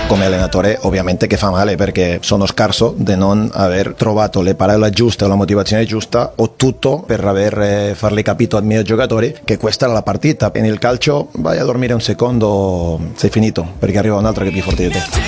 Come allenatore ovviamente che fa male, perché sono scarso di non aver trovato le parole giuste o la motivazione giusta o tutto per farle capito ai miei giocatori che questa era la partita. E nel calcio vai a dormire un secondo, sei finito, perché arriva un altro che è più forte di te.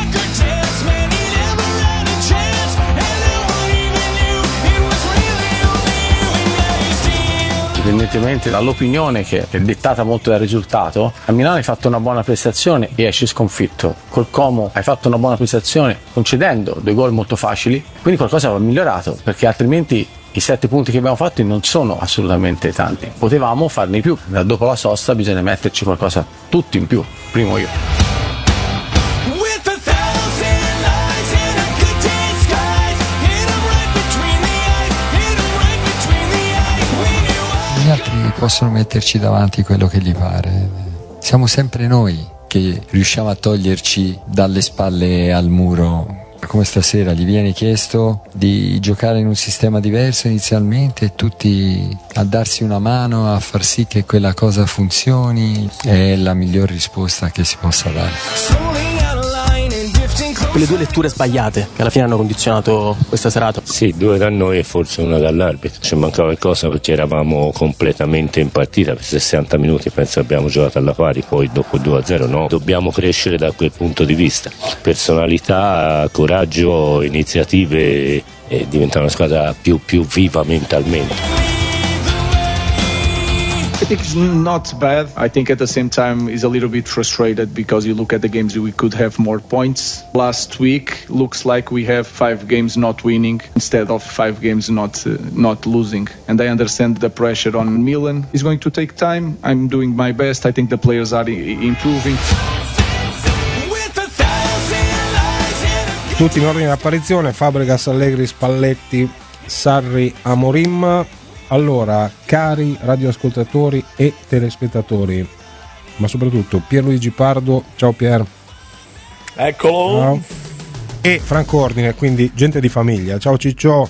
Indipendentemente dall'opinione che è dettata molto dal risultato, a Milano hai fatto una buona prestazione e esci sconfitto. Col Como hai fatto una buona prestazione concedendo 2 gol molto facili, quindi qualcosa va migliorato, perché altrimenti i 7 punti che abbiamo fatto non sono assolutamente tanti. Potevamo farne più. Dopo la sosta bisogna metterci qualcosa tutti in più, primo io. Gli altri possono metterci davanti quello che gli pare. Siamo sempre noi che riusciamo a toglierci dalle spalle al muro. Come stasera gli viene chiesto di giocare in un sistema diverso inizialmente e tutti a darsi una mano a far sì che quella cosa funzioni. È la miglior risposta che si possa dare. Quelle 2 letture sbagliate che alla fine hanno condizionato questa serata. Sì, 2 da noi e forse una dall'arbitro. Ci mancava qualcosa perché eravamo completamente in partita per 60 minuti, penso che abbiamo giocato alla pari, poi dopo 2-0 no. Dobbiamo crescere da quel punto di vista. Personalità, coraggio, iniziative e diventare una squadra più viva mentalmente. I think it's not bad. I think at the same time is a little bit frustrated because you look at the games we could have more points. Last week looks like we have 5 games not winning instead of 5 games not losing. And I understand the pressure on Milan is going to take time. I'm doing my best. I think the players are improving. Tutti in ordine di apparizione: Fabregas, Allegri, Spalletti, Sarri, Amorim. Allora, cari radioascoltatori e telespettatori, ma soprattutto Pierluigi Pardo, ciao Pier. Eccolo. Ciao. E Franco Ordine, quindi gente di famiglia. Ciao Ciccio.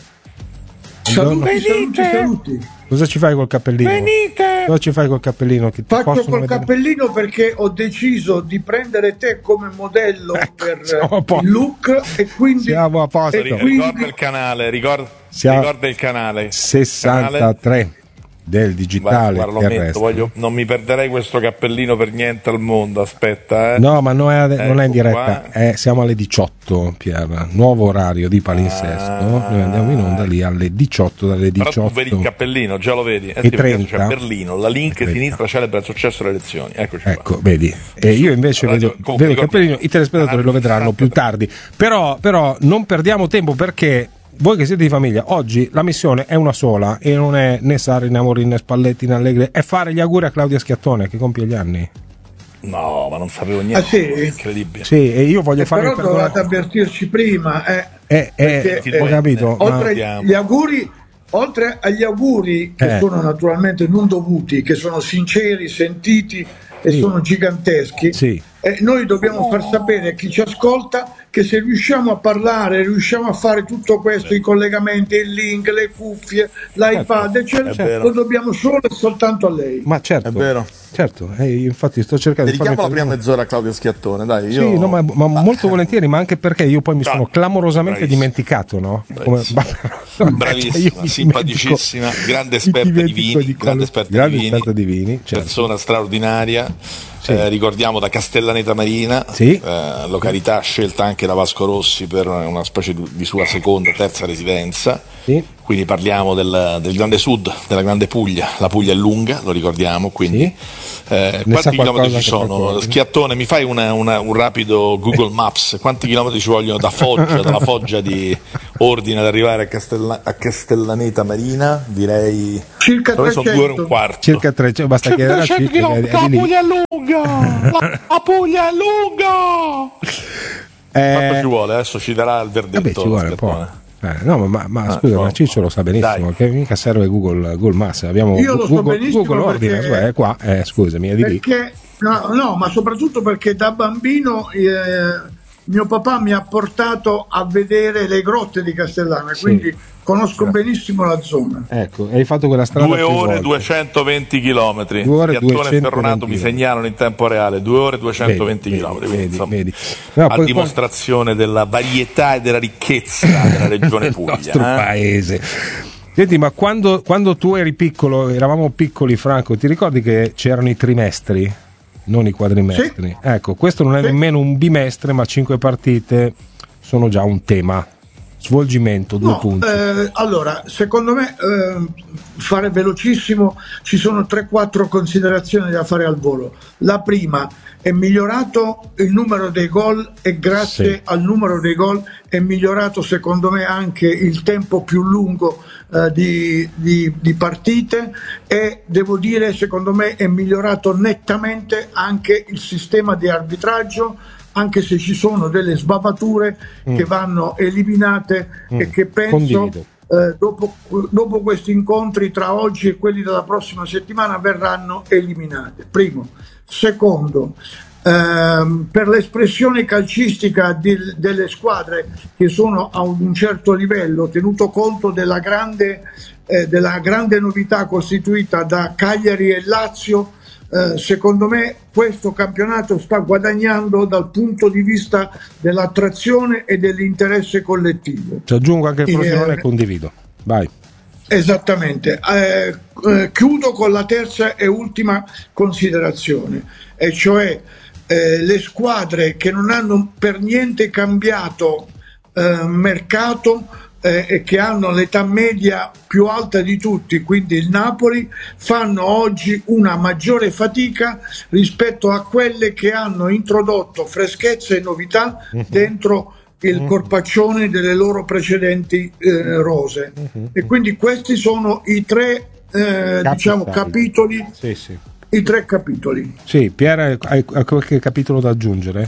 Saluti. Cosa ci fai col cappellino? Venite. Cosa ci fai col cappellino? Che Faccio col cappellino perché ho deciso di prendere te come modello per il look e quindi siamo a posto. Ricorda il canale, ricorda il canale 63 del digitale. Non mi perderei questo cappellino per niente al mondo. Aspetta, no, ma non è in diretta, siamo alle 18, Pier, nuovo orario di palinsesto. Noi andiamo in onda lì alle 18, dalle 18. Però tu vedi il cappellino, già lo vedi, e 30. C'è Berlino, la link sinistra celebra il successo delle elezioni. Eccoci ecco, qua. Vedi, io invece vedo il cappellino, i telespettatori lo vedranno più tardi. Però non perdiamo tempo, perché voi che siete di famiglia, oggi la missione è una sola e non è né Sarri né Amorim né Spalletti né Allegri, è fare gli auguri a Claudia Schiattone che compie gli anni. No, ma non sapevo niente. Sì? Incredibile. Sì, e io voglio fare. Però dovevate avvertirci prima. Ho capito. Oltre agli auguri che sono naturalmente non dovuti, che sono sinceri, sentiti e sono giganteschi. Sì. Noi dobbiamo far sapere a chi ci ascolta che se riusciamo a parlare, riusciamo a fare tutto questo, i collegamenti, il link, le cuffie, l'iPad, eccetera, lo dobbiamo solo e soltanto a lei. Ma certo, è vero. Certo, infatti sto cercando di dedichiamo la prima mezz'ora a Claudio Schiattone, dai. Sì, no, ma molto volentieri, ma anche perché io poi mi sono clamorosamente dimenticato, no? Bravissima, simpaticissima, grande esperta di vini, grande esperta di vini, certo. Persona straordinaria. Sì. Ricordiamo da Castellaneta Marina, località scelta anche da Vasco Rossi per una specie di sua seconda, terza residenza. Sì. Quindi parliamo del grande sud, della grande Puglia. La Puglia è lunga, lo ricordiamo, quindi quanti chilometri ci sono? Schiattone, mi fai un rapido Google Maps? Quanti chilometri ci vogliono da Foggia, dalla Foggia di Ordine ad arrivare a Castellaneta Marina? Direi circa 300. Sono 2 ore e un quarto. Circa 300, basta che era chilometri. La Puglia è lunga! La Puglia è lunga! Quanto ci vuole? Adesso ci darà il verdetto. Vabbè, ci vuole un po'. No, ma scusa, ma Ciccio lo sa benissimo, che mica serve Google Maps. Abbiamo io lo so benissimo, Google Ordine, è qua, scusami, è di lì. No, ma soprattutto perché da bambino mio papà mi ha portato a vedere le grotte di Castellana, quindi conosco benissimo la zona. Ecco, hai fatto quella strada 2 ore 220 km. Piattone e Ferronato mi segnalano in tempo reale 2 ore 220 km. Vedi. No, a dimostrazione della varietà e della ricchezza della regione Puglia. Il nostro paese. Senti, ma quando tu eri piccolo, eravamo piccoli, Franco, ti ricordi che c'erano i trimestri? Non i quadrimestri. Sì. Ecco, questo non è nemmeno un bimestre, ma 5 partite sono già un tema. Svolgimento, 2 punti. Allora, secondo me, fare velocissimo, ci sono 3-4 considerazioni da fare al volo. La prima, è migliorato il numero dei gol e grazie al numero dei gol è migliorato secondo me anche il tempo più lungo di partite, e devo dire secondo me è migliorato nettamente anche il sistema di arbitraggio, anche se ci sono delle sbavature che vanno eliminate e che penso dopo questi incontri tra oggi e quelli della prossima settimana verranno eliminate. Primo. Secondo, per l'espressione calcistica delle squadre che sono a un certo livello, tenuto conto della grande novità costituita da Cagliari e Lazio, secondo me questo campionato sta guadagnando dal punto di vista dell'attrazione e dell'interesse collettivo. Ci aggiungo anche il Frosinone e condivido. Vai. Esattamente. Chiudo con la terza e ultima considerazione, e cioè le squadre che non hanno per niente cambiato mercato e che hanno l'età media più alta di tutti, quindi il Napoli, fanno oggi una maggiore fatica rispetto a quelle che hanno introdotto freschezza e novità dentro il corpaccione delle loro precedenti rose. E quindi questi sono i tre capitoli. I 3 capitoli. Sì, Piera, hai qualche capitolo da aggiungere?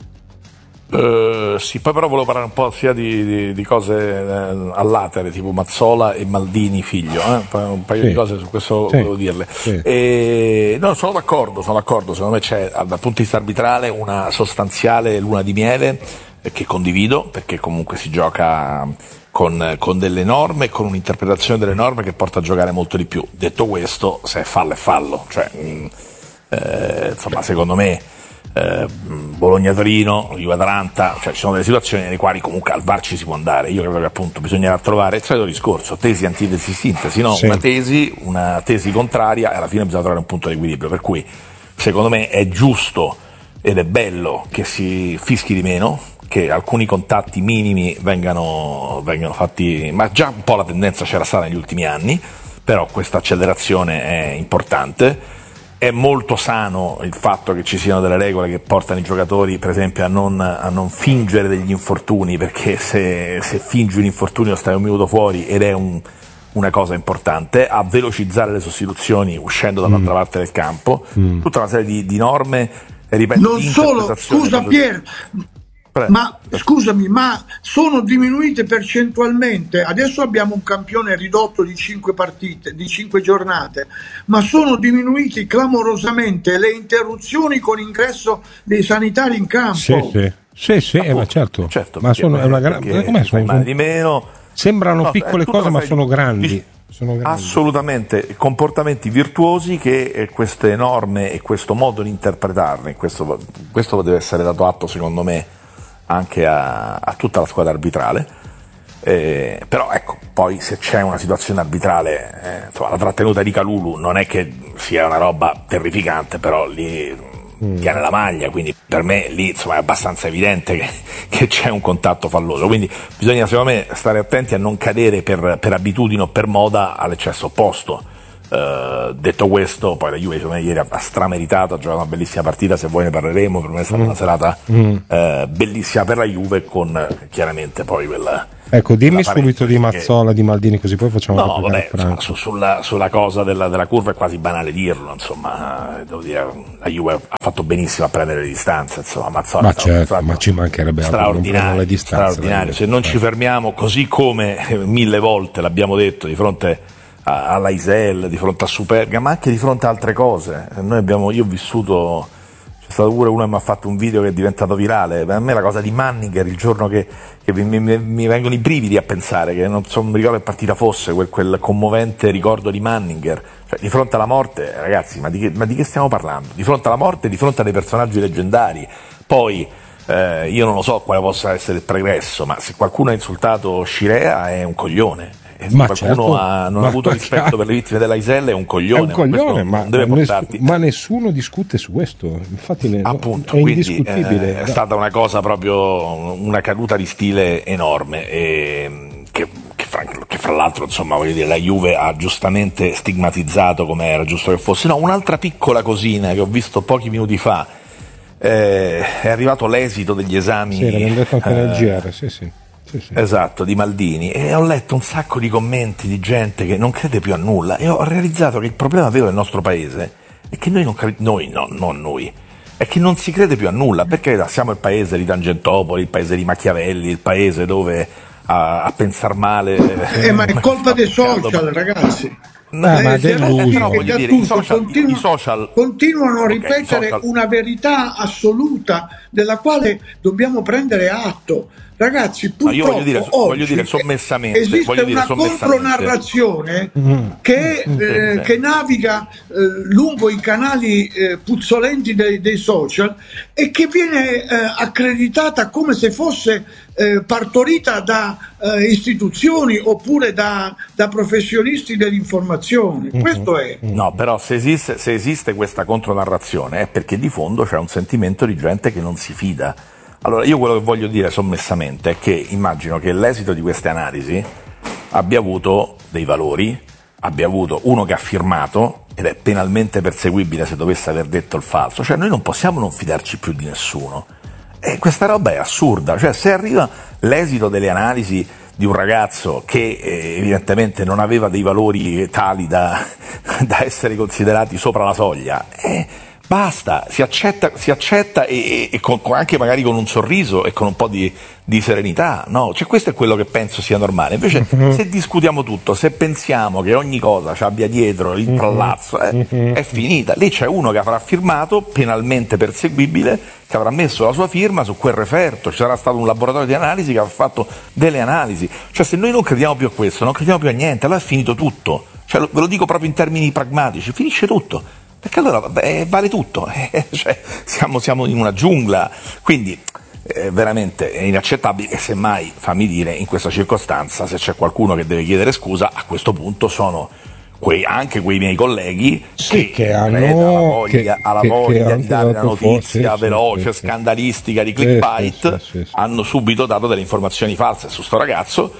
Sì, poi però volevo parlare un po' sia di cose all'atere, tipo Mazzola e Maldini figlio, un paio di cose su questo volevo dirle. No, sono d'accordo, secondo me c'è dal punto di vista arbitrale una sostanziale luna di miele che condivido, perché comunque si gioca con delle norme, con un'interpretazione delle norme che porta a giocare molto di più. Detto questo, se è fallo è fallo, cioè insomma secondo me Bologna-Torino, Juve-Atalanta, cioè ci sono delle situazioni nelle quali comunque al VAR ci si può andare. Io credo che appunto bisognerà trovare il solito discorso, tesi, antitesi, sintesi, no? Una tesi contraria, e alla fine bisogna trovare un punto di equilibrio, per cui secondo me è giusto ed è bello che si fischi di meno, che alcuni contatti minimi vengano fatti, ma già un po' la tendenza c'era stata negli ultimi anni, però questa accelerazione è importante. È molto sano il fatto che ci siano delle regole che portano i giocatori, per esempio, a non fingere degli infortuni, perché se fingi un infortunio stai un minuto fuori, ed è una cosa importante, a velocizzare le sostituzioni uscendo dall'altra parte del campo, tutta una serie di norme, ripeto, non solo, scusa Pier, ma scusami, ma sono diminuite percentualmente. Adesso abbiamo un campione ridotto di 5 partite, di 5 giornate, ma sono diminuiti clamorosamente le interruzioni con ingresso dei sanitari in campo. Sì, ma certo, ma sono è una grande di meno. Sembrano piccole cose, ma sono grandi. Assolutamente, comportamenti virtuosi che queste norme e questo modo di interpretarle, questo deve essere dato atto secondo me anche a tutta la squadra arbitrale, però ecco, poi se c'è una situazione arbitrale, insomma, la trattenuta di Kalulu non è che sia una roba terrificante, però lì tiene la maglia, quindi per me lì insomma è abbastanza evidente che c'è un contatto falloso, quindi bisogna secondo me stare attenti a non cadere per abitudine o per moda all'eccesso opposto. Detto questo, poi la Juve secondo me ieri ha strameritato, ha giocato una bellissima partita, se voi ne parleremo, per me è stata una serata bellissima per la Juve, con chiaramente poi quella. Ecco, dimmi subito di Mazzola, di Maldini, così poi facciamo no, vabbè, insomma, sulla cosa della curva è quasi banale dirlo, insomma, devo dire, la Juve ha fatto benissimo a prendere le distanze, insomma, Mazzola, ma certo, ma ci mancherebbe altro, le distanze, straordinario. Se non ci fermiamo, così come 1000 volte l'abbiamo detto di fronte alla Isel, di fronte a Superga, ma anche di fronte a altre cose. Io ho vissuto, c'è È stato pure uno che mi ha fatto un video che è diventato virale. Per me la cosa di Manninger, il giorno che mi vengono i brividi a pensare, che non mi ricordo che partita fosse, quel commovente ricordo di Manninger. Cioè, di fronte alla morte, ragazzi, ma di che stiamo parlando? Di fronte alla morte, di fronte a dei personaggi leggendari. Poi io non lo so quale possa essere il pregresso, ma se qualcuno ha insultato Scirea è un coglione. Ma qualcuno non ha avuto rispetto per le vittime della Isella è un coglione, ma nessuno discute su questo, infatti appunto, è indiscutibile. È stata una cosa proprio, una caduta di stile enorme, che fra l'altro, insomma, voglio dire, la Juve ha giustamente stigmatizzato, come era giusto che fosse. No, un'altra piccola cosina che ho visto pochi minuti fa, è arrivato l'esito degli esami, sì, l'abbiamo detto anche nel GR, sì. Esatto, di Maldini, e ho letto un sacco di commenti di gente che non crede più a nulla, e ho realizzato che il problema vero del nostro paese è che non è che non si crede più a nulla, perché siamo il paese di Tangentopoli, il paese di Machiavelli, il paese dove a pensar male ma è colpa dei social, ragazzi. Ma i social continuano a ripetere una verità assoluta della quale dobbiamo prendere atto. Ragazzi, purtroppo voglio dire sommessamente, esiste una contronarrazione che naviga lungo i canali puzzolenti dei social e che viene accreditata come se fosse partorita da istituzioni oppure da professionisti dell'informazione. Questo è. No, però se esiste questa contronarrazione è perché di fondo c'è un sentimento di gente che non si fida. Allora, io quello che voglio dire sommessamente è che immagino che l'esito di queste analisi abbia avuto dei valori, abbia avuto uno che ha firmato ed è penalmente perseguibile se dovesse aver detto il falso. Cioè, noi non possiamo non fidarci più di nessuno. E questa roba è assurda. Cioè, se arriva l'esito delle analisi di un ragazzo che evidentemente non aveva dei valori tali da essere considerati sopra la soglia, basta, si accetta e anche magari con un sorriso e con un po' di serenità, no? Cioè, questo è quello che penso sia normale. Invece se discutiamo tutto, se pensiamo che ogni cosa ci abbia dietro il trallazzo, è finita. Lì c'è uno che avrà firmato, penalmente perseguibile, che avrà messo la sua firma su quel referto, ci sarà stato un laboratorio di analisi che avrà fatto delle analisi. Cioè, se noi non crediamo più a questo, non crediamo più a niente, allora è finito tutto. Cioè, ve lo dico proprio in termini pragmatici, finisce tutto. Perché allora vale tutto, cioè, siamo in una giungla, quindi veramente è inaccettabile. E semmai, fammi dire, in questa circostanza, se c'è qualcuno che deve chiedere scusa, a questo punto sono anche quei miei colleghi che hanno alla voglia di dare la notizia veloce, scandalistica di clickbait, hanno subito dato delle informazioni false su sto ragazzo.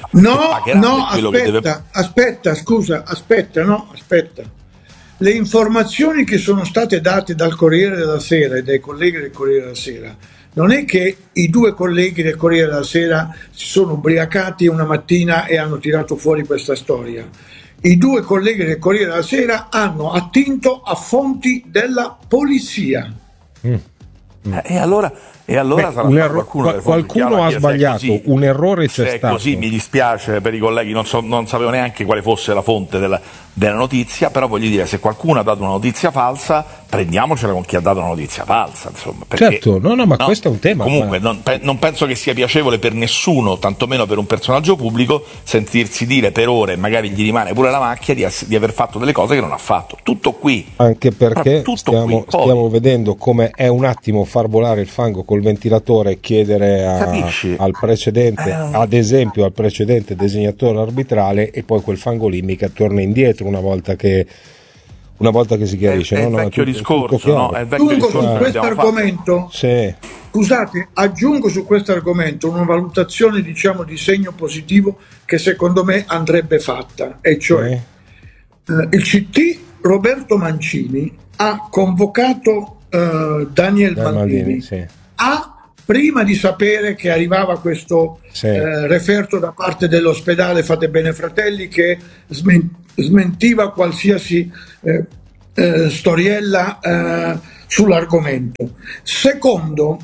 Aspetta. Le informazioni che sono state date dal Corriere della Sera e dai colleghi del Corriere della Sera, non è che i due colleghi del Corriere della Sera si sono ubriacati una mattina e hanno tirato fuori questa storia. I due colleghi del Corriere della Sera hanno attinto a fonti della polizia. E allora sarà qualcuno ha sbagliato, un errore c'è stato. Se è così, mi dispiace per i colleghi, non sapevo neanche quale fosse la fonte della notizia, però voglio dire, se qualcuno ha dato una notizia falsa, prendiamocela con chi ha dato una notizia falsa, insomma, perché, certo, ma questo è un tema. Comunque non penso che sia piacevole per nessuno, tantomeno per un personaggio pubblico, sentirsi dire per ore, magari gli rimane pure la macchia di aver fatto delle cose che non ha fatto. Tutto qui. Anche perché stiamo vedendo come è un attimo far volare il fango col ventilatore e chiedere al precedente, ad esempio al precedente disegnatore arbitrale, e poi quel fango lì mica torna indietro una volta che si chiarisce. È il vecchio discorso, aggiungo su questo argomento, scusate, aggiungo su questo argomento una valutazione, diciamo, di segno positivo che secondo me andrebbe fatta, e cioè il CT Roberto Mancini ha convocato Daniel Maldini prima di sapere che arrivava questo referto da parte dell'ospedale Fate Bene Fratelli, che smentiva qualsiasi storiella sull'argomento. Secondo,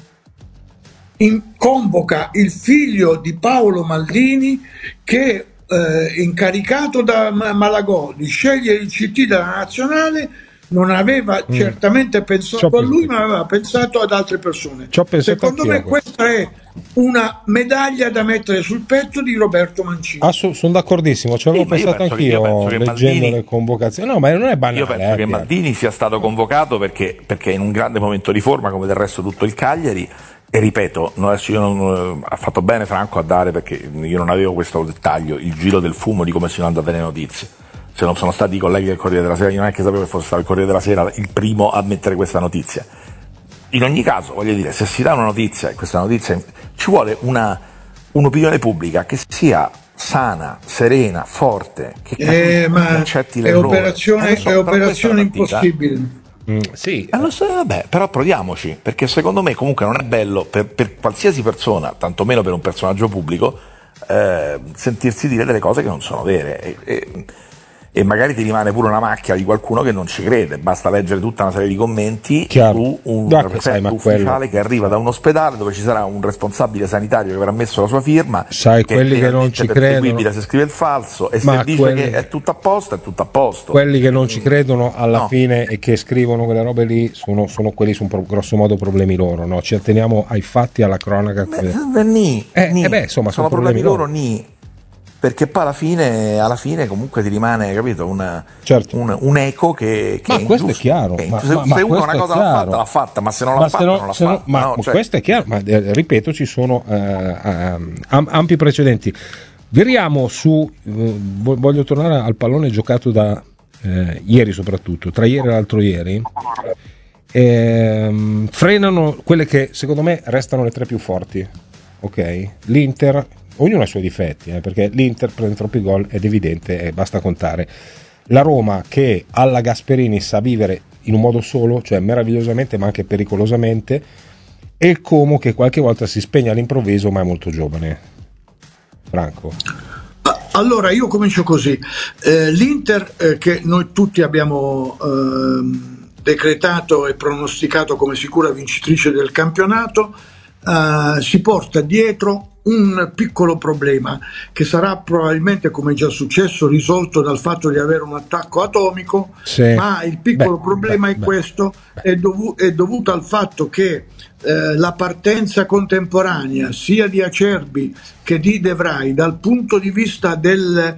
convoca il figlio di Paolo Maldini, che incaricato da Malagò di scegliere il CT della nazionale, non aveva certamente pensato a lui, ma aveva pensato ad altre persone. Secondo me questa è una medaglia da mettere sul petto di Roberto Mancini. Sono d'accordissimo, ci avevo pensato anch'io leggendo le convocazioni. No, ma non è banale. Io penso che Maldini sia stato convocato perché è in un grande momento di forma, come del resto tutto il Cagliari. E ripeto, ha fatto bene Franco a dare, perché io non avevo questo dettaglio, il giro del fumo di come sono andate le notizie. Se non sono stati i colleghi del Corriere della Sera, io non è che sapevo che fosse stato il Corriere della Sera il primo a mettere questa notizia. In ogni caso, voglio dire, se si dà una notizia, e questa notizia ci vuole un'opinione pubblica che sia sana, serena, forte, che accetti l'errore. È operazione impossibile. Sì. Vabbè, però proviamoci, perché secondo me comunque non è bello per qualsiasi persona, tantomeno per un personaggio pubblico, sentirsi dire delle cose che non sono vere e magari ti rimane pure una macchia di qualcuno che non ci crede. Basta leggere tutta una serie di commenti su un prefetto ufficiale che arriva da un ospedale dove ci sarà un responsabile sanitario che avrà messo la sua firma, quelli che non ci credono, se scrive il falso, e se dice che è tutto a posto, è tutto a posto. Quelli che non ci credono alla fine e che scrivono quelle robe lì sono quelli, sono grosso modo problemi loro, no? Ci atteniamo ai fatti, alla cronaca. Insomma, sono problemi loro. Perché poi alla fine comunque ti rimane, capito, un eco che ma è questo è chiaro. Se uno una cosa l'ha fatta, ma se non l'ha fatta non l'ha fatta. Questo è chiaro, ma ripeto, ci sono ampi precedenti. Viriamo su, voglio tornare al pallone giocato da ieri, soprattutto tra ieri e l'altro ieri. Frenano quelle che secondo me restano le tre più forti, ok? L'Inter, ognuno ha i suoi difetti, perché l'Inter prende troppi gol ed è evidente, e basta contare. La Roma, che alla Gasperini sa vivere in un modo solo, cioè meravigliosamente ma anche pericolosamente, e il Como, che qualche volta si spegne all'improvviso ma è molto giovane. Franco? Allora io comincio così. L'Inter, che noi tutti abbiamo decretato e pronosticato come sicura vincitrice del campionato, si porta dietro un piccolo problema che sarà probabilmente, come è già successo, risolto dal fatto di avere un attacco atomico, ma il piccolo problema è questo, è dovuto al fatto che la partenza contemporanea sia di Acerbi che di De Vrij dal punto di vista della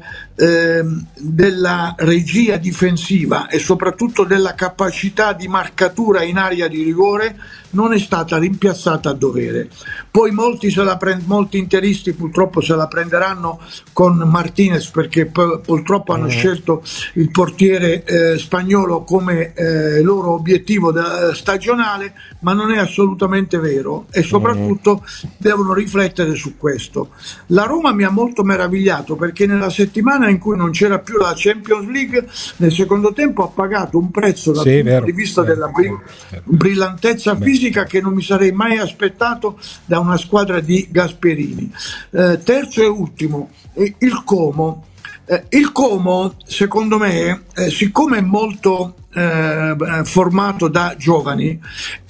regia difensiva e soprattutto della capacità di marcatura in area di rigore non è stata rimpiazzata a dovere. Poi molti interisti purtroppo se la prenderanno con Martinez, perché purtroppo hanno scelto il portiere spagnolo come loro obiettivo stagionale, ma non è assolutamente vero, e soprattutto devono riflettere su questo. La Roma mi ha molto meravigliato, perché nella settimana in cui non c'era più la Champions League, nel secondo tempo ha pagato un prezzo dal punto di vista della brillantezza fisica che non mi sarei mai aspettato da una squadra di Gasperini. Terzo e ultimo, il Como. Il Como, secondo me, siccome è molto formato da giovani,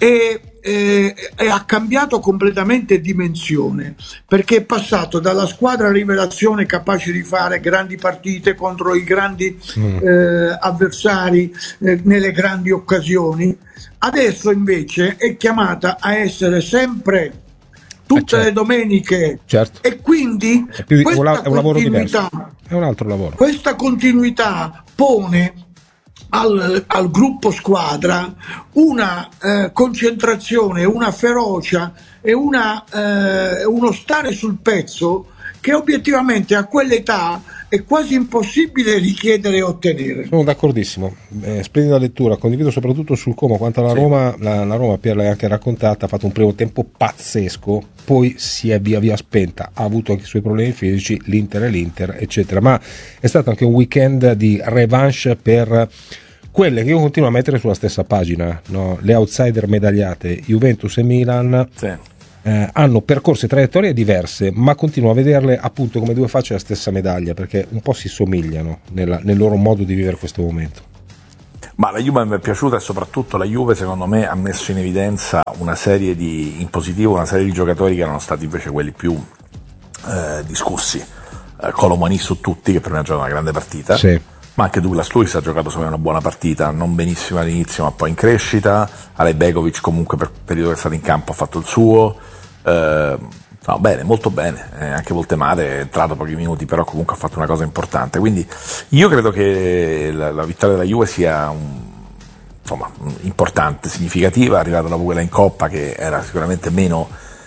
ha cambiato completamente dimensione, perché è passato dalla squadra rivelazione capace di fare grandi partite contro i grandi avversari nelle grandi occasioni. Adesso invece è chiamata a essere sempre tutte le domeniche, e quindi è un lavoro diverso, è un altro lavoro. Questa continuità pone al gruppo squadra una concentrazione, una ferocia e uno stare sul pezzo che obiettivamente a quell'età è quasi impossibile richiedere e ottenere. Sono d'accordissimo, splendida lettura, condivido soprattutto sul Como. Quanto alla Roma, la Roma, Pier l'hai anche raccontata, ha fatto un primo tempo pazzesco, poi si è via via spenta, ha avuto anche i suoi problemi fisici, l'Inter eccetera, ma è stato anche un weekend di revanche per quelle che io continuo a mettere sulla stessa pagina, no? Le outsider medagliate, Juventus e Milan. Hanno percorse traiettorie diverse, ma continuo a vederle appunto come due facce della stessa medaglia, perché un po' si somigliano nel loro modo di vivere questo momento. Ma la Juve mi è piaciuta, e soprattutto la Juve secondo me ha messo in evidenza in positivo una serie di giocatori che erano stati invece quelli più discussi. Colomani su tutti, che per me ha giocato una grande partita, ma anche Douglas Luiz ha giocato secondo me una buona partita, non benissimo all'inizio ma poi in crescita. Alejbegovic comunque per il periodo che è stato in campo ha fatto il suo, no, bene, molto bene, anche Voltemade è entrato pochi minuti però comunque ha fatto una cosa importante, quindi io credo che la vittoria della Juve sia importante, significativa, è arrivata dopo quella in Coppa che era sicuramente meno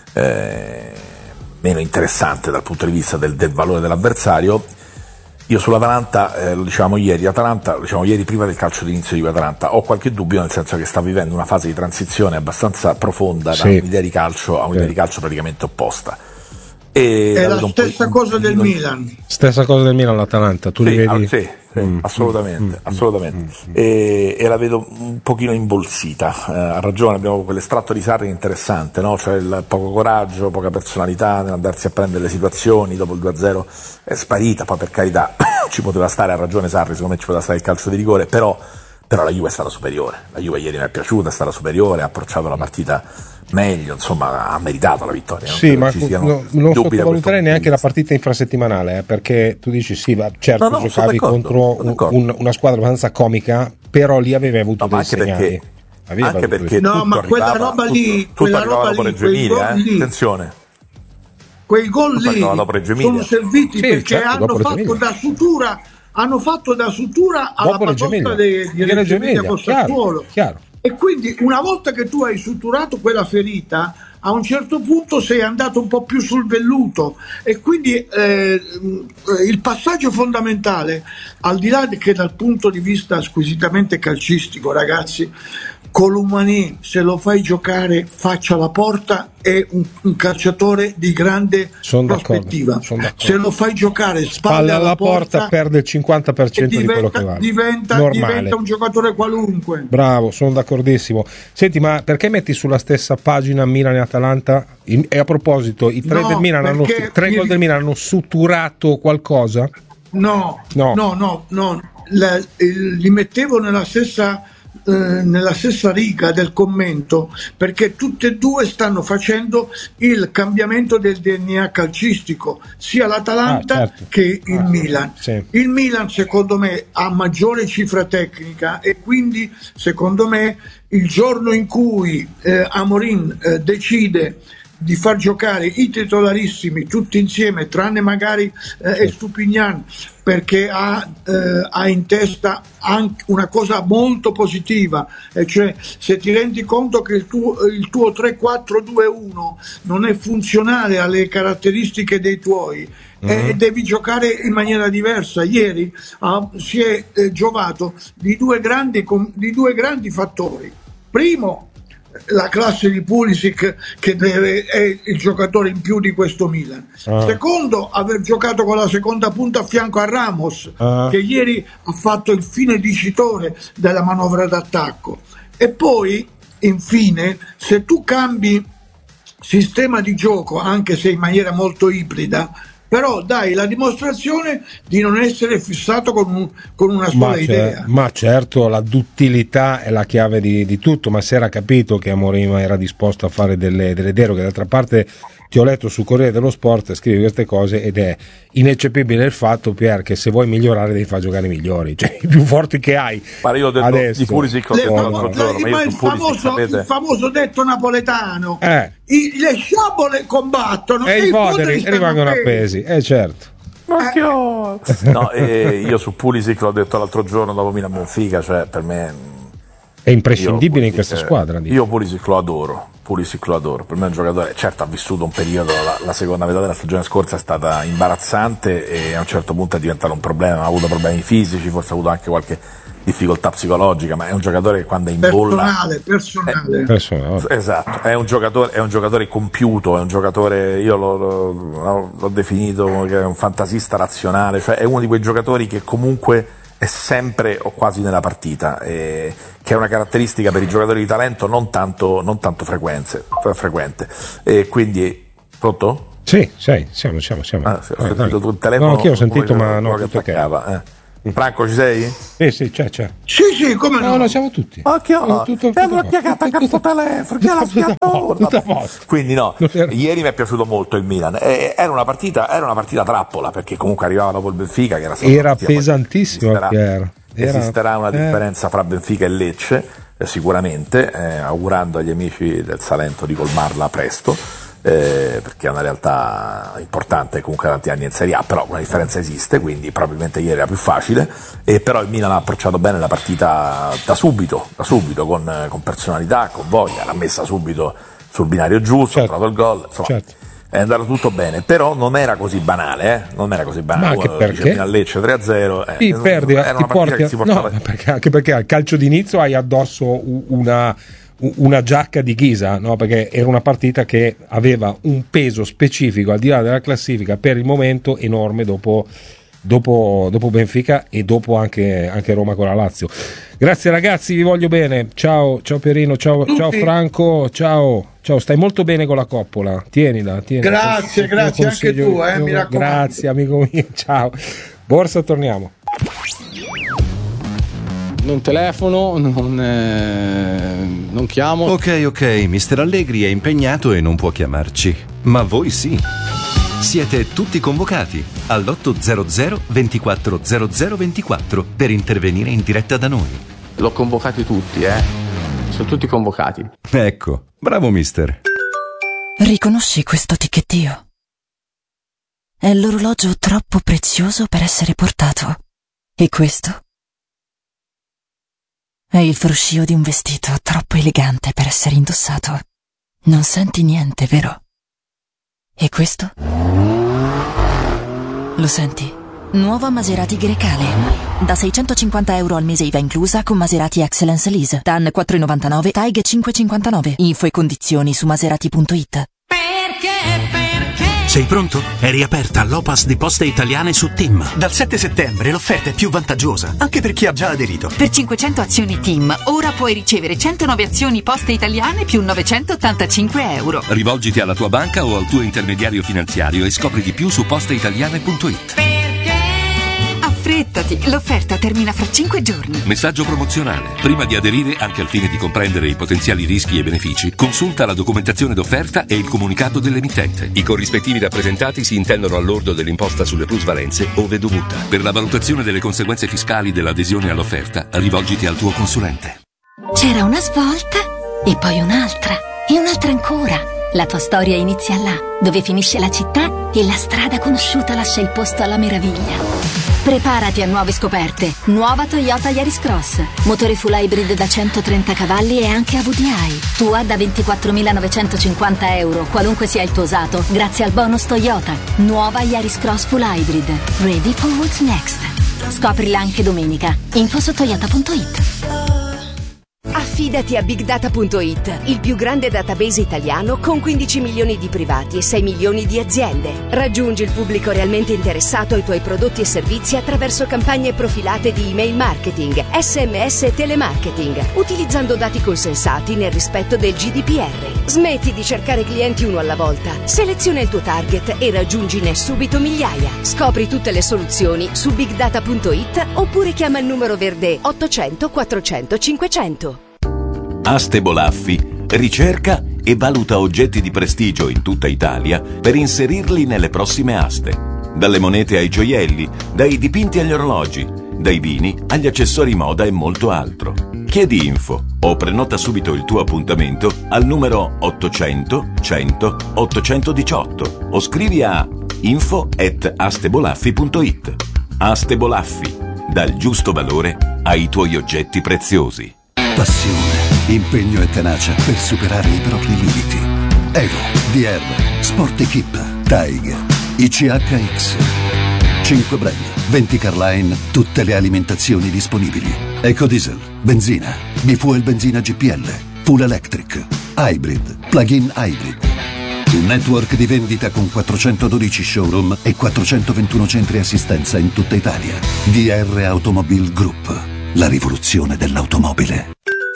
interessante dal punto di vista del valore dell'avversario. Io sull'Atalanta, lo dicevamo ieri prima del calcio d'inizio di Atalanta, ho qualche dubbio, nel senso che sta vivendo una fase di transizione abbastanza profonda da un'idea di calcio a un'idea di calcio praticamente opposta. È la stessa cosa del Milan. Stessa cosa del Milan l'Atalanta, tu li vedi? Sì, assolutamente. E la vedo un pochino imbolsita, ha ragione, abbiamo quell'estratto di Sarri interessante, no? Cioè il poco coraggio, poca personalità nell'andarsi a prendere le situazioni, dopo il 2-0 è sparita, poi per carità ci poteva stare, ha ragione Sarri, secondo me ci poteva stare il calcio di rigore, però la Juve è stata superiore, la Juve ieri mi è piaciuta, è stata superiore, ha approcciato la partita meglio, insomma ha meritaata la vittoria. Sì, ma non sottovaluterei neanche la partita infrasettimanale, perché tu dici sì, certo giocavi contro una squadra abbastanza comica, però lì avevi avuto dei segnali. Anche perché no, ma quella roba lì, Reggio Emilia, attenzione. Quei gol lì sono serviti perché hanno fatto da sutura alla batosta di Reggio Emilia con Sassuolo. Chiaro. E quindi una volta che tu hai suturato quella ferita, a un certo punto sei andato un po' più sul velluto, e quindi il passaggio fondamentale, al di là che dal punto di vista squisitamente calcistico, ragazzi, Colomani, se lo fai giocare faccia alla porta, è un calciatore di grande prospettiva. Se lo fai giocare spalle alla porta, perde il 50% di quello che vale. Diventa un giocatore qualunque. Bravo, sono d'accordissimo. Senti, ma perché metti sulla stessa pagina Milan e Atalanta? E a proposito, i tre gol del Milan hanno suturato qualcosa? No. Li mettevo nella stessa riga del commento, perché tutte e due stanno facendo il cambiamento del DNA calcistico, sia l'Atalanta che il Milan. Sì. Il Milan secondo me ha maggiore cifra tecnica, e quindi secondo me il giorno in cui Amorim decide di far giocare i titolarissimi tutti insieme, tranne magari Estupignan, perché ha in testa anche una cosa molto positiva, e cioè se ti rendi conto che il tuo 3-4-2-1 non è funzionale alle caratteristiche dei tuoi, devi giocare in maniera diversa. Ieri si è giovato di due grandi fattori. Primo, la classe di Pulisic, che è il giocatore in più di questo Milan. Secondo, aver giocato con la seconda punta a fianco a Ramos, che ieri ha fatto il fine dicitore della manovra d'attacco. E poi, infine, se tu cambi sistema di gioco, anche se in maniera molto ibrida, però dai la dimostrazione di non essere fissato con una sola idea. Ma certo, la duttilità è la chiave di tutto, ma si era capito che Amorim era disposto a fare delle deroghe. D'altra parte ti ho letto sul Corriere dello Sport, scrivi queste cose, ed è ineccepibile il fatto, Pier, che se vuoi migliorare devi far giocare i migliori, cioè i più forti che hai. Ma io ho detto adesso di Pulisic l'altro giorno, ma il famoso detto napoletano, le sciabole combattono e i poderi rimangono appesi, certo. No, io su Pulisic l'ho detto l'altro giorno dopo Milan Benfica, cioè per me è imprescindibile in questa squadra. Io Pulisic lo adoro, per me è un giocatore, certo ha vissuto un periodo, la seconda metà della stagione scorsa è stata imbarazzante e a un certo punto è diventato un problema, ha avuto problemi fisici, forse ha avuto anche qualche difficoltà psicologica, ma è un giocatore che quando è in bolla personale. Esatto, è un giocatore compiuto, è un giocatore, io l'ho definito che è un fantasista razionale, cioè è uno di quei giocatori che comunque è sempre o quasi nella partita, che è una caratteristica per i giocatori di talento non tanto frequente, e quindi pronto? Sì, siamo. Ho sentito il telefono. No, anch'io ho sentito, ma no, che attaccava. Franco, ci sei? Sì, c'è. Sì, Sì, come no? No, siamo tutti. Occhio, l'ho piegata col telefono, che la schiattona. Quindi no, ieri mi è piaciuto molto il Milan. Era una partita trappola, perché comunque arrivava dopo il Benfica, che era pesantissimo. Esisterà una differenza fra Benfica e Lecce, sicuramente, augurando agli amici del Salento di colmarla presto, perché è una realtà importante, comunque tanti anni in Serie A, però una differenza esiste, quindi probabilmente ieri era più facile, e però il Milan ha approcciato bene la partita da subito con personalità, con voglia, l'ha messa subito sul binario giusto, ha trovato il gol, insomma. È andato tutto bene, però non era così banale, Ma anche perché Milan Lecce 3-0, ti perdi, era una partita che si portava. Anche perché al calcio d'inizio hai addosso una giacca di ghisa, no? Perché era una partita che aveva un peso specifico al di là della classifica per il momento enorme dopo Benfica e dopo anche Roma con la Lazio. Grazie ragazzi, vi voglio bene. Ciao Pierino, ciao Franco, ciao, stai molto bene con la coppola. Tienila. Grazie anche tu, mi raccomando. Grazie amico mio, ciao. Borsa, torniamo. Non telefono, non chiamo. Ok, Mister Allegri è impegnato e non può chiamarci, ma voi sì. Siete tutti convocati all'800 24 00 24 per intervenire in diretta da noi. L'ho convocati tutti, sono tutti convocati. Ecco, bravo mister. Riconosci questo ticchettio? È l'orologio troppo prezioso per essere portato. E questo? È il fruscio di un vestito troppo elegante per essere indossato. Non senti niente, vero? E questo? Lo senti? Nuova Maserati Grecale. Da €650 al mese IVA inclusa con Maserati Excellence Lease. TAN 4,99, TAIG 5,59. Info e condizioni su maserati.it. Sei pronto? È riaperta l'Opas di Poste Italiane su TIM. Dal 7 settembre l'offerta è più vantaggiosa, anche per chi ha già aderito. Per 500 azioni TIM, ora puoi ricevere 109 azioni Poste Italiane più €985. Rivolgiti alla tua banca o al tuo intermediario finanziario e scopri di più su posteitaliane.it. Affrettati, l'offerta termina fra 5 giorni. Messaggio promozionale. Prima di aderire, anche al fine di comprendere i potenziali rischi e benefici, consulta la documentazione d'offerta e il comunicato dell'emittente. I corrispettivi rappresentati si intendono al lordo dell'imposta sulle plusvalenze ove dovuta. Per la valutazione delle conseguenze fiscali dell'adesione all'offerta, rivolgiti al tuo consulente. C'era una svolta e poi un'altra e un'altra ancora. La tua storia inizia là, dove finisce la città e la strada conosciuta lascia il posto alla meraviglia. Preparati a nuove scoperte. Nuova Toyota Yaris Cross. Motore full hybrid da 130 cavalli e anche AVDI. Tua da €24.950, qualunque sia il tuo usato, grazie al bonus Toyota. Nuova Yaris Cross full hybrid. Ready for what's next. Scoprila anche domenica. Info su toyota.it. Affidati a BigData.it, il più grande database italiano con 15 milioni di privati e 6 milioni di aziende. Raggiungi il pubblico realmente interessato ai tuoi prodotti e servizi attraverso campagne profilate di email marketing, SMS e telemarketing, utilizzando dati consensati nel rispetto del GDPR. Smetti di cercare clienti uno alla volta. Seleziona il tuo target e raggiungine subito migliaia. Scopri tutte le soluzioni su BigData.it oppure chiama il numero verde 800 400 500. Aste Bolaffi ricerca e valuta oggetti di prestigio in tutta Italia per inserirli nelle prossime aste. Dalle monete ai gioielli, dai dipinti agli orologi, dai vini agli accessori moda e molto altro. Chiedi info o prenota subito il tuo appuntamento al numero 800 100 818 o scrivi a info@astebolaffi.it. Aste Bolaffi, dal giusto valore ai tuoi oggetti preziosi. Passione, impegno e tenacia per superare i propri limiti. Evo, DR, Sport Equip, Tiger, ICHX. 5 brand, 20 Carline, tutte le alimentazioni disponibili. Ecodiesel, benzina, bifuel benzina GPL, full electric, hybrid, plug-in hybrid. Un network di vendita con 412 showroom e 421 centri assistenza in tutta Italia. DR Automobile Group, la rivoluzione dell'automobile.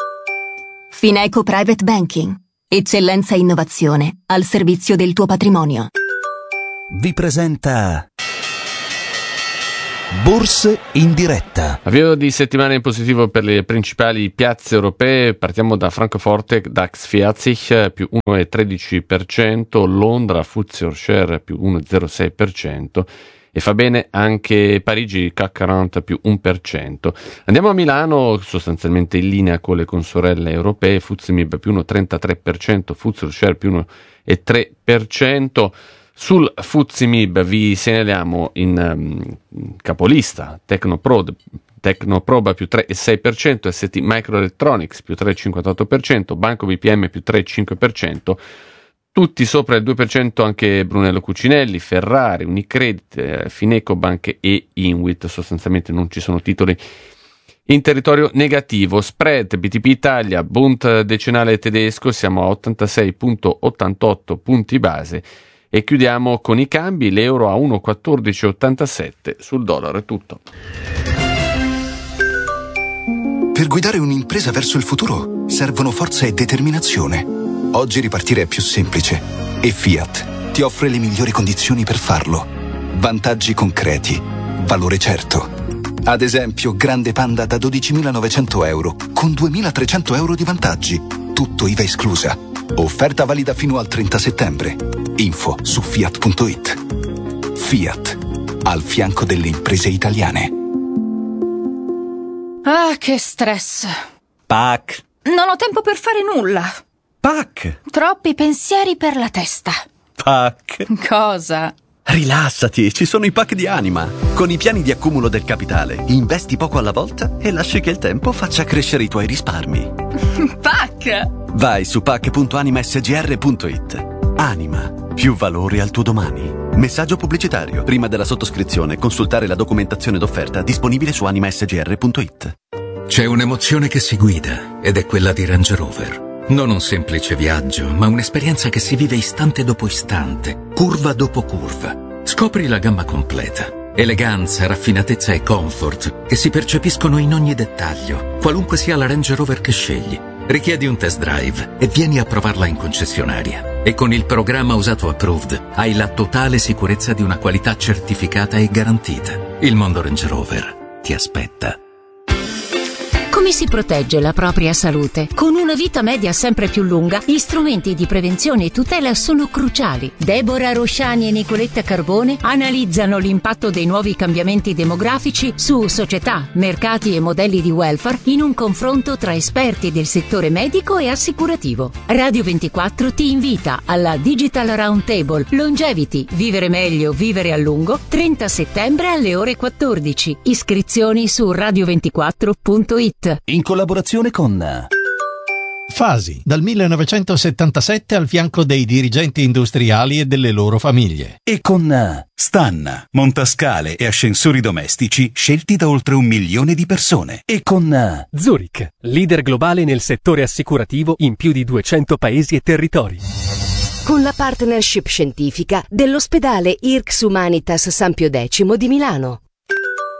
Fineco Private Banking. Eccellenza e innovazione al servizio del tuo patrimonio. Vi presenta Borse in diretta. Avvio di settimana in positivo per le principali piazze europee. Partiamo da Francoforte, DAX FTSE più 1,13%, Londra FTSE All Share più 1,06%. E fa bene anche Parigi, CAC 40 più 1%. Andiamo a Milano, sostanzialmente in linea con le consorelle europee, FTSE MIB più 1,33%, FTSE All Share più 1,3%. Sul FTSE MIB vi segnaliamo in capolista Tecnoproba più 3,6%, ST Microelectronics più 3,58%, Banco BPM più 3,5%, tutti sopra il 2% anche Brunello Cucinelli, Ferrari, Unicredit, Finecobank e Inwit. Sostanzialmente non ci sono titoli in territorio negativo. Spread BTP Italia, Bund decennale tedesco, siamo a 86,88 punti base. E chiudiamo con i cambi, l'euro a 1,1487 sul dollaro. È tutto. Per guidare un'impresa verso il futuro servono forza e determinazione. Oggi ripartire è più semplice e Fiat ti offre le migliori condizioni per farlo. Vantaggi concreti, valore certo. Ad esempio, Grande Panda da 12.900 euro con 2.300 euro di vantaggi. Tutto IVA esclusa. Offerta valida fino al 30 settembre. Info su Fiat.it. Fiat, al fianco delle imprese italiane. Ah, che stress. PAC. Non ho tempo per fare nulla. PAC. Troppi pensieri per la testa. PAC. Cosa? Rilassati, ci sono i PAC di Anima. Con i piani di accumulo del capitale, investi poco alla volta e lasci che il tempo faccia crescere i tuoi risparmi. PAC. Vai su pac.animasgr.it. Anima, più valore al tuo domani. Messaggio pubblicitario. Prima della sottoscrizione, consultare la documentazione d'offerta disponibile su animasgr.it. C'è un'emozione che si guida ed è quella di Range Rover. Non un semplice viaggio, ma un'esperienza che si vive istante dopo istante, curva dopo curva. Scopri la gamma completa. Eleganza, raffinatezza e comfort che si percepiscono in ogni dettaglio, qualunque sia la Range Rover che scegli. Richiedi un test drive e vieni a provarla in concessionaria. E con il programma Usato Approved hai la totale sicurezza di una qualità certificata e garantita. Il mondo Range Rover ti aspetta. Come si protegge la propria salute? Con una vita media sempre più lunga, gli strumenti di prevenzione e tutela sono cruciali. Deborah Rosciani e Nicoletta Carbone analizzano l'impatto dei nuovi cambiamenti demografici su società, mercati e modelli di welfare in un confronto tra esperti del settore medico e assicurativo. Radio 24 ti invita alla Digital Roundtable Longevity, vivere meglio, vivere a lungo, 30 settembre alle ore 14. Iscrizioni su radio24.it. In collaborazione con Fasi, dal 1977 al fianco dei dirigenti industriali e delle loro famiglie. E con Stanna, montascale e ascensori domestici scelti da oltre 1 milione di persone. E con Zurich, leader globale nel settore assicurativo in più di 200 paesi e territori. Con la partnership scientifica dell'ospedale IRCS Humanitas San Pio X di Milano.